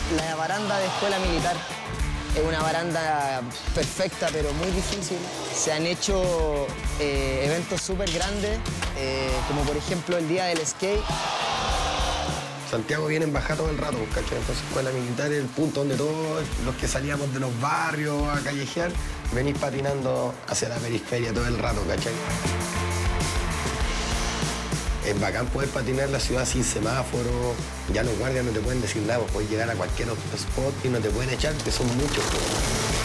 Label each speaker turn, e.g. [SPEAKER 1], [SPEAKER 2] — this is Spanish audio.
[SPEAKER 1] la baranda de escuela militar. Es una baranda perfecta, pero muy difícil. Se han hecho eventos súper grandes, como por ejemplo el Día del Skate.
[SPEAKER 2] Santiago viene en bajada todo el rato, ¿cachai? Entonces, escuela militar es el punto donde todos los que salíamos de los barrios a callejear, venís patinando hacia la periferia todo el rato, ¿cachai? Es bacán poder patinar la ciudad sin semáforo, ya los guardias no te pueden decir nada, puedes llegar a cualquier otro spot y no te pueden echar, que son muchos.